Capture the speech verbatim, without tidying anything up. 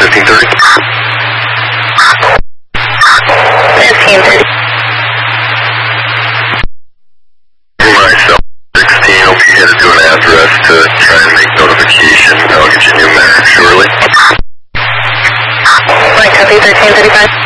fifteen thirty. fifteen thirty. Myself, sixteen, will be headed to an address to try and make notification. I'll get you a new map shortly. Right, copy, thirteen thirty-five.